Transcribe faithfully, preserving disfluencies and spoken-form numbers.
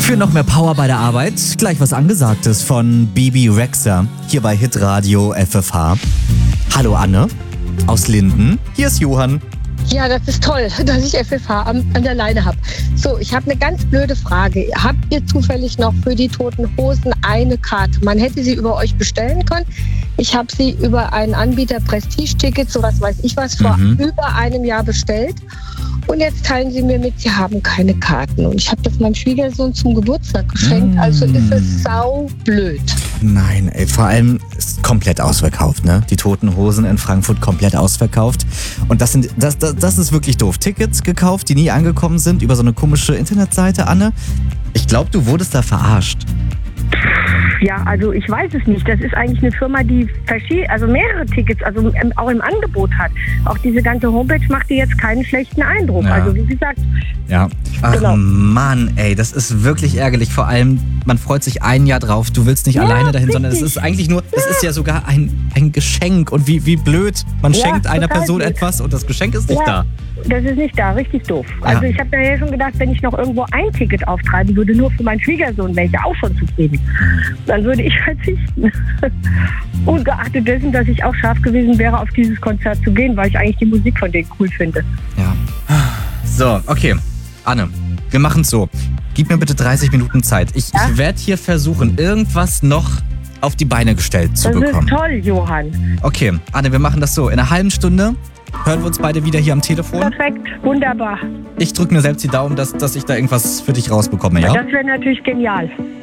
Für noch mehr Power bei der Arbeit, gleich was Angesagtes von Bebe Rexha, hier bei Hitradio F F H. Hallo Anne, aus Linden, hier ist Johann. Ja, das ist toll, dass ich F F H an, an der Leine habe. So, ich habe eine ganz blöde Frage. Habt ihr zufällig noch für die Toten Hosen eine Karte? Man hätte sie über euch bestellen können. Ich habe sie über einen Anbieter Prestige-Tickets, so was weiß ich was, vor mhm. über einem Jahr bestellt. Und jetzt teilen sie mir mit, sie haben keine Karten. Und ich habe das meinem Schwiegersohn zum Geburtstag geschenkt. Mm. Also ist es saublöd. Nein, ey, vor allem ist komplett ausverkauft, ne? Die Toten Hosen in Frankfurt komplett ausverkauft. Und das, sind, das, das, das ist wirklich doof. Tickets gekauft, die nie angekommen sind, über so eine komische Internetseite, Anne. Ich glaube, du wurdest da verarscht. Ja, also ich weiß es nicht. Das ist eigentlich eine Firma, die verschied- also mehrere Tickets, also auch im Angebot hat. Auch diese ganze Homepage macht dir jetzt keinen schlechten Eindruck. Ja. Also wie gesagt. Ja. Ach genau. Mann, ey, das ist wirklich ärgerlich. Vor allem, man freut sich ein Jahr drauf. Du willst nicht ja, alleine dahin, richtig. sondern es ist eigentlich nur, es ja. ist ja sogar ein, ein Geschenk. Und wie, wie blöd, man ja, schenkt einer Person blöd. etwas und das Geschenk ist nicht ja. da. Das ist nicht da, richtig doof. Ja. Also ich habe mir ja schon gedacht, wenn ich noch irgendwo ein Ticket auftreiben würde, nur für meinen Schwiegersohn, wäre ich ja auch schon zufrieden. Dann würde ich verzichten. Ungeachtet dessen, dass ich auch scharf gewesen wäre, auf dieses Konzert zu gehen, weil ich eigentlich die Musik von denen cool finde. Ja. So, okay. Anne, wir machen es so. Gib mir bitte dreißig Minuten Zeit. Ich, ja? ich werde hier versuchen, irgendwas noch auf die Beine gestellt zu das bekommen. Das ist toll, Johann. Okay, Anne, wir machen das so. In einer halben Stunde hören wir uns beide wieder hier am Telefon. Perfekt, wunderbar. Ich drücke mir selbst die Daumen, dass, dass ich da irgendwas für dich rausbekomme, ja? Das wäre natürlich genial.